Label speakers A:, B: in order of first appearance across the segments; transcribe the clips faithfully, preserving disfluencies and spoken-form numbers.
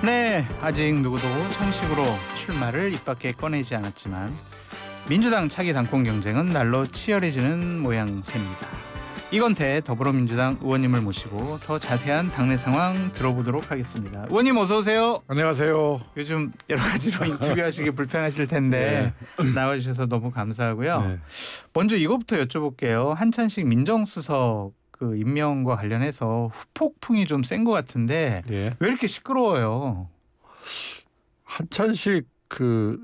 A: 네, 아직 누구도 정식으로 출마를 입 밖에 꺼내지 않았지만 민주당 차기 당권 경쟁은 날로 치열해지는 모양새입니다. 이건태 더불어민주당 의원님을 모시고 더 자세한 당내 상황 들어보도록 하겠습니다. 의원님 어서 오세요.
B: 안녕하세요.
A: 요즘 여러 가지로 인터뷰하시기 불편하실 텐데 네. 나와주셔서 너무 감사하고요. 네. 먼저 이것부터 여쭤볼게요. 한찬식 민정수석 그 임명과 관련해서 후폭풍이 좀 센 것 같은데 네. 왜 이렇게 시끄러워요?
B: 한찬식 그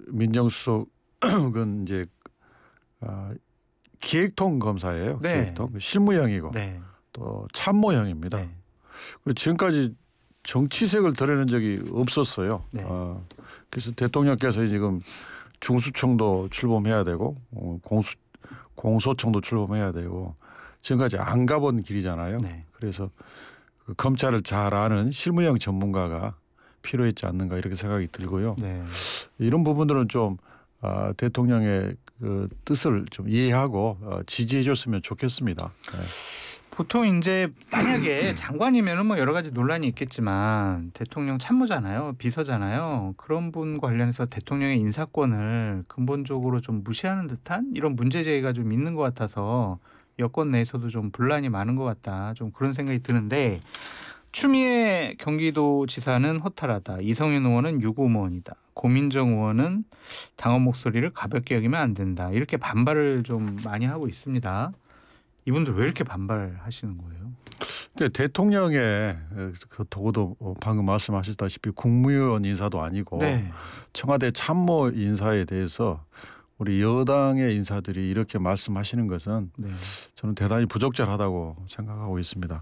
B: 민정수석은 이제 어, 기획통 검사예요. 네. 기획통 실무형이고 네. 또 참모형입니다. 네. 그리고 지금까지 정치색을 드러낸 적이 없었어요. 네. 어, 그래서 대통령께서 지금 중수청도 출범해야 되고 어, 공수 공소청도 출범해야 되고 지금까지 안 가본 길이잖아요. 네. 그래서 그 검찰을 잘 아는 실무형 전문가가 필요했지 않는가 이렇게 생각이 들고요. 네. 이런 부분들은 좀 어, 대통령의 그 뜻을 좀 이해하고 어, 지지해줬으면 좋겠습니다. 네.
A: 보통 이제 만약에 장관이면은 뭐 여러 가지 논란이 있겠지만 대통령 참모잖아요, 비서잖아요. 그런 분 관련해서 대통령의 인사권을 근본적으로 좀 무시하는 듯한 이런 문제 제기가 좀 있는 것 같아서 여권 내에서도 좀 분란이 많은 것 같다. 좀 그런 생각이 드는데 추미애 경기도지사는 허탈하다. 이성윤 의원은 유고무원이다. 고민정 의원은 당원 목소리를 가볍게 여기면 안 된다. 이렇게 반발을 좀 많이 하고 있습니다. 이분들 왜 이렇게 반발하시는 거예요?
B: 그러니까 대통령의 그 도구도 방금 말씀하셨다시피 국무위원 인사도 아니고 네. 청와대 참모 인사에 대해서 우리 여당의 인사들이 이렇게 말씀하시는 것은 네. 저는 대단히 부적절하다고 생각하고 있습니다.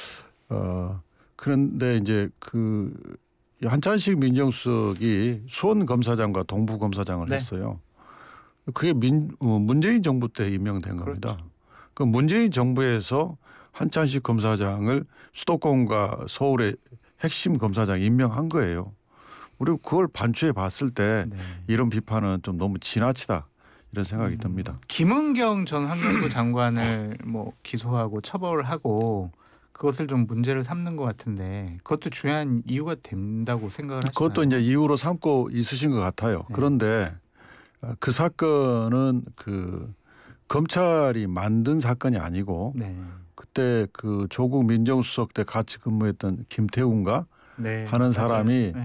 B: 어, 그런데 이제 그 한찬식 민정수석이 수원 검사장과 동부 검사장을 네. 했어요. 그게 민, 문재인 정부 때 임명된 겁니다. 그렇죠. 그 문재인 정부에서 한찬식 검사장을 수도권과 서울의 핵심 검사장 임명한 거예요. 우리가 그걸 반추해 봤을 때 네. 이런 비판은 좀 너무 지나치다 이런 생각이 음, 듭니다.
A: 김은경 전 환경부 장관을 뭐 기소하고 처벌하고 그것을 좀 문제를 삼는 것 같은데 그것도 중요한 이유가 된다고 생각을 하시나요?
B: 그것도 이제 이유로 삼고 있으신 것 같아요. 네. 그런데 그 사건은 그 검찰이 만든 사건이 아니고 네. 그때 그 조국 민정수석 때 같이 근무했던 김태훈가 네, 하는 맞아요. 사람이 네.